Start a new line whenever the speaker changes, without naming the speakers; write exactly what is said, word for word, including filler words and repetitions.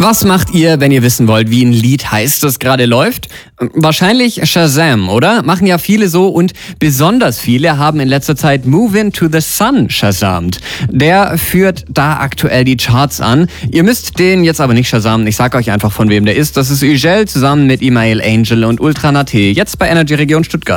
Was macht ihr, wenn ihr wissen wollt, wie ein Lied heißt, das gerade läuft? Wahrscheinlich Shazam, oder? Machen ja viele so und besonders viele haben in letzter Zeit Movin' to the Sun shazamt. Der führt da aktuell die Charts an. Ihr müsst den jetzt aber nicht shazamen. Ich sag euch einfach, von wem der ist. Das ist Ügel zusammen mit Email Angel und Ultra Nate. Jetzt bei Energy Region Stuttgart.